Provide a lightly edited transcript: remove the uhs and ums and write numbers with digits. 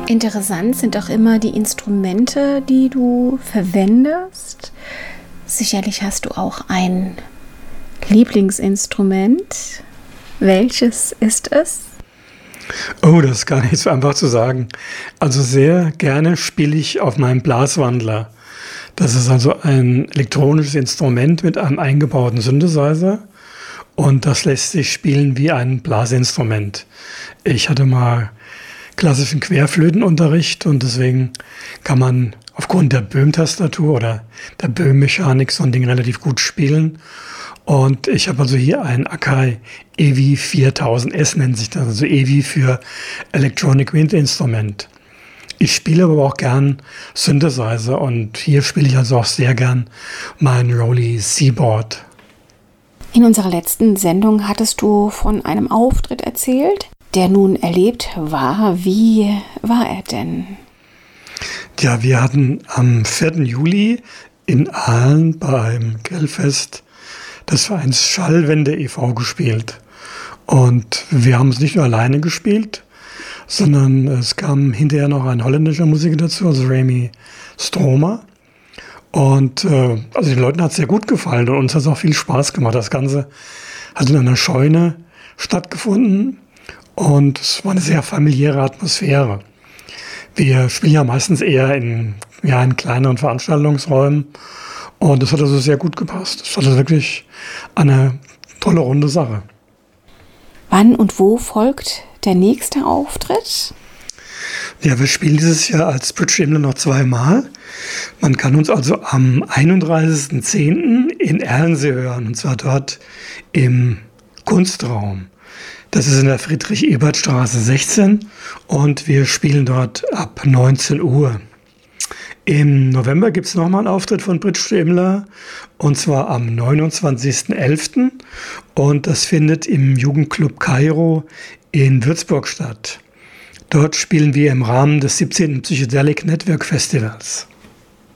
Interessant sind auch immer die Instrumente, die du verwendest. Sicherlich hast du auch ein Lieblingsinstrument. Welches ist es? Oh, das ist gar nicht so einfach zu sagen. Also sehr gerne spiele ich auf meinem Blaswandler. Das ist also ein elektronisches Instrument mit einem eingebauten Synthesizer und das lässt sich spielen wie ein Blasinstrument. Ich hatte mal klassischen Querflötenunterricht und deswegen kann man aufgrund der Böhm-Tastatur oder der Böhm-Mechanik so ein Ding relativ gut spielen. Und ich habe also hier ein Akai EVI 4000S, nennt sich das, also EVI für Electronic Wind Instrument. Ich spiele aber auch gern Synthesizer und hier spiele ich also auch sehr gern mein Roly Seaboard. In unserer letzten Sendung hattest du von einem Auftritt erzählt, der nun erlebt war. Wie war er denn? Ja, wir hatten am 4. Juli in Aalen beim Grillfest des Vereins Schallwende e.V. gespielt. Und wir haben es nicht nur alleine gespielt, sondern es kam hinterher noch ein holländischer Musiker dazu, also Remy Stromer. Und also den Leuten hat es sehr gut gefallen und uns hat es auch viel Spaß gemacht. Das Ganze hat in einer Scheune stattgefunden und es war eine sehr familiäre Atmosphäre. Wir spielen ja meistens eher in kleineren Veranstaltungsräumen und das hat also sehr gut gepasst. Das war also wirklich eine tolle, runde Sache. Wann und wo folgt der nächste Auftritt? Ja, wir spielen dieses Jahr als Bridge Imler noch zweimal. Man kann uns also am 31.10. in Erlensee hören, und zwar dort im Kunstraum. Das ist in der Friedrich-Ebert-Straße 16 und wir spielen dort ab 19 Uhr. Im November gibt es nochmal einen Auftritt von Bridge Imler und zwar am 29.11. und das findet im Jugendclub Kairo in Würzburg statt. Dort spielen wir im Rahmen des 17. Psychedelic Network Festivals.